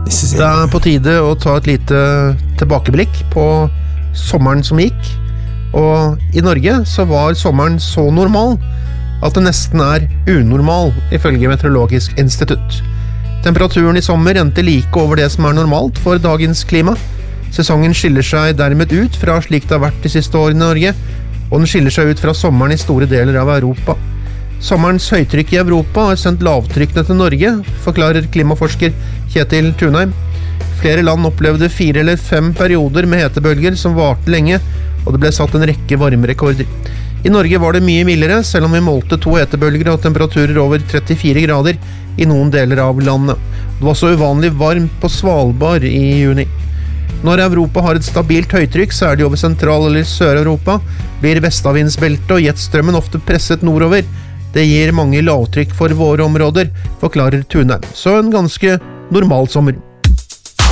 Det på tide å ta et lite tilbakeblikk på sommeren som gikk. Og i Norge så var sommeren så normal at det nesten unormal, ifølge Meteorologisk institutt. Temperaturen i sommer endte like over det som normalt for dagens klima. Sesongen skiller seg dermed ut fra slik det har vært de siste årene i Norge, og den skiller seg ut fra sommeren i store deler av Europa. Sommerens høytrykk i Europa har sendt lavtrykkene til Norge, forklarer klimaforsker Kjetil Tunheim. Flere land opplevde 4 eller 5 perioder med hetebølger som varte lenge, og det ble satt en rekke varmerekorder. I Norge var det mye mildere, selv om vi målte 2 hetebølger og temperaturer over 34 grader i noen deler av landet. Det var så uvanlig varmt på Svalbard i juni. Når Europa har et stabilt høytrykk, særlig over Sentral- eller Sør-Europa, blir vestavindsbeltet og jetstrømmen ofte presset nordover. Det gir mange lavtrykk for våre områder, forklarer Tunheim. Så en ganske normal sommer.